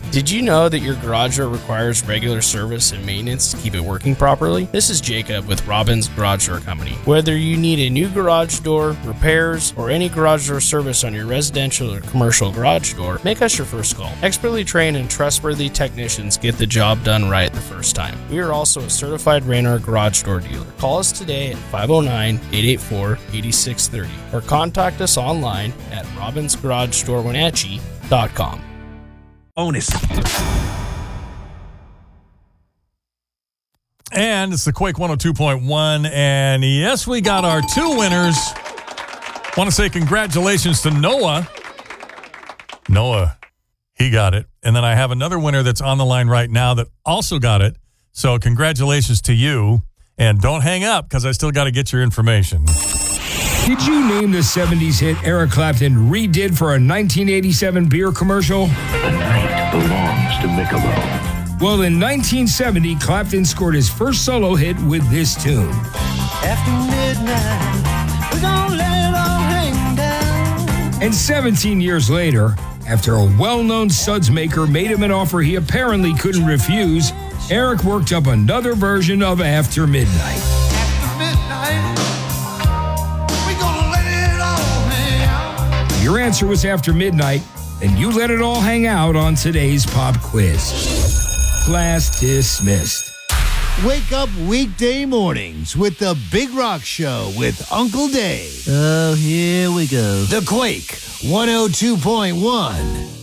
Did you know that your garage door requires regular service and maintenance to keep it working properly? This is Jacob with Robbins Garage Door Company. Whether you need a new garage door, repairs, or any garage door service on your residential or commercial garage door, make us your first call. Expertly trained and trustworthy technicians get the job done right the first time. We are also a certified Raynor garage door dealer. Call us today at 509-884-8630 or contact us online at robbinsgaragedoorwenatchee.com. Bonus. And it's the Quake 102.1. And yes, we got our two winners. Want to say congratulations to Noah. Noah, he got it. And then I have another winner that's on the line right now that also got it. So congratulations to you. And don't hang up because I still got to get your information. Did you name the 70s hit Eric Clapton redid for a 1987 beer commercial? The night belongs to Michelob. Well, in 1970, Clapton scored his first solo hit with this tune. After midnight, we're gonna let it all hang down. And 17 years later, after a well-known suds maker made him an offer he apparently couldn't refuse, Eric worked up another version of After Midnight. After midnight, we're gonna let it all hang out. Your answer was After Midnight, and you let it all hang out on today's pop quiz. Class dismissed. Wake up weekday mornings with the Big Rock Show with Uncle Dave. Oh, here we go. The Quake 102.1.